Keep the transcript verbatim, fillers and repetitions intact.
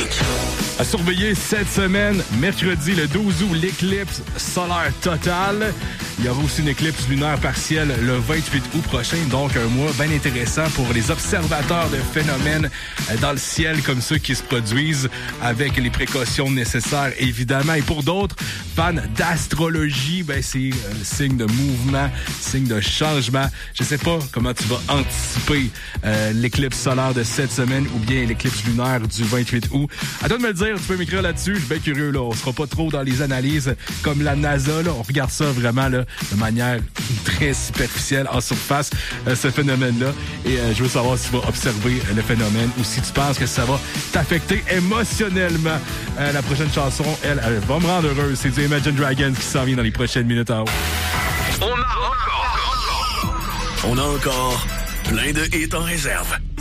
Dynamique. À surveiller cette semaine, mercredi le douze août, l'éclipse solaire totale. Il y aura aussi une éclipse lunaire partielle le vingt-huit août prochain, donc un mois bien intéressant pour les observateurs de phénomènes dans le ciel comme ceux qui se produisent avec les précautions nécessaires, évidemment. Et pour d'autres fans d'astrologie, ben c'est un signe de mouvement, signe de changement. Je sais pas comment tu vas anticiper euh, l'éclipse solaire de cette semaine ou bien l'éclipse lunaire du vingt-huit août. À toi de me le dire, tu peux m'écrire là-dessus. Je suis bien curieux, là. On sera pas trop dans les analyses comme la NASA, là. On regarde ça vraiment, là, de manière très superficielle, en surface, euh, ce phénomène-là. Et euh, je veux savoir si tu vas observer euh, le phénomène ou si tu penses que ça va t'affecter émotionnellement. Euh, la prochaine chanson, elle, elle va me rendre heureuse. C'est du Imagine Dragons qui s'en vient dans les prochaines minutes en haut. On a encore, on a encore plein de hits en réserve.